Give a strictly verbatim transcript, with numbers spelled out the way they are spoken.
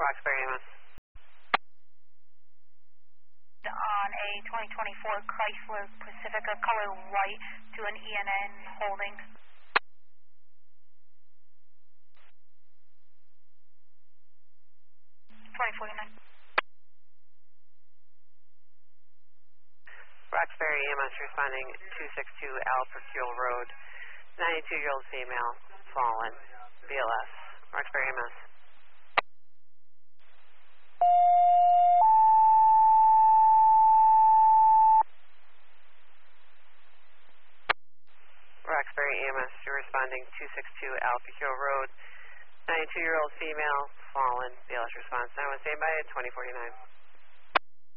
Roxbury E M S. On a twenty twenty-four Chrysler Pacifica color white to an E N N holding. twenty forty-nine. Roxbury E M S responding two six two Alpercule Road, ninety-two-year-old female, fallen, B L S. Roxbury E M S. Roxbury E M S, you're responding two six two Alpercule Road, ninety-two-year-old female, fallen, B L S response. nine one standby at twenty forty-nine.